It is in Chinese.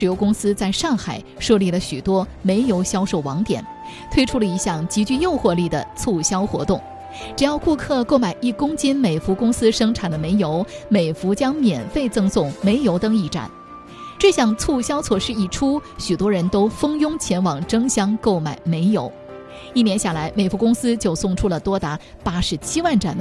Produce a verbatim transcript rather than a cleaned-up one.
石油公司在上海设立了许多煤油销售网点，推出了一项极具诱惑力的促销活动。只要顾客购买一公斤美孚公司生产的煤油，美孚将免费赠送煤油灯一盏。这项促销措施一出，许多人都蜂拥前往争相购买煤油。一年下来，美孚公司就送出了多达八十七万盏的